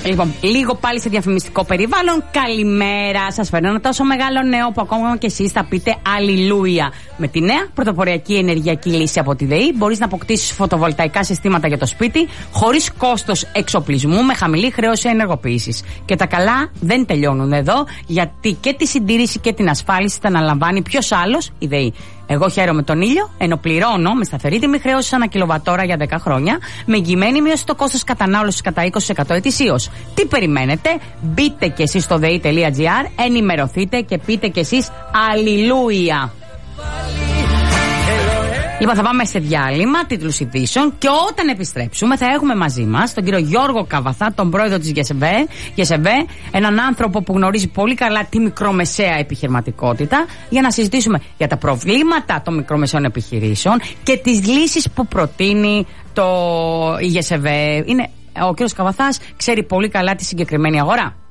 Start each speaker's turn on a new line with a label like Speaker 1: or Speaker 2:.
Speaker 1: Λοιπόν, λίγο πάλι σε διαφημιστικό περιβάλλον. Καλημέρα. Σας φέρνω ένα τόσο μεγάλο νέο που ακόμα και εσείς θα πείτε αλληλούια. Με τη νέα πρωτοποριακή ενεργειακή λύση από τη ΔΕΗ μπορείς να αποκτήσεις φωτοβολταϊκά συστήματα για το σπίτι χωρίς κόστος εξοπλισμού, με χαμηλή χρέωση ενεργοποίησης. Και τα καλά δεν τελειώνουν εδώ, γιατί και τη συντήρηση και την ασφάλιση θα αναλαμβάνει ποιος άλλος? Η ΔΕΗ. Εγώ χαίρομαι τον ήλιο, ενώ πληρώνω με σταθερή τιμή χρέωση ανά κιλοβατόρα για 10 χρόνια, με εγγυημένη μείωση το κόστος κατανάλωσης κατά 20% ετησίως. Τι περιμένετε? Μπείτε κι εσείς στο dei.gr, ενημερωθείτε και πείτε κι εσείς αλληλούια. Λοιπόν, θα πάμε σε διάλειμμα, τίτλους ειδήσεων, και όταν επιστρέψουμε θα έχουμε μαζί μας τον κύριο Γιώργο Καβαθά, τον πρόεδρο της ΓΕΣΕΒΕ, έναν άνθρωπο που γνωρίζει πολύ καλά τη μικρομεσαία επιχειρηματικότητα, για να συζητήσουμε για τα προβλήματα των μικρομεσαίων επιχειρήσεων και τις λύσεις που προτείνει η ΓΕΣΕΒΕ. Ο κύριος Καβαθάς ξέρει πολύ καλά τη συγκεκριμένη αγορά.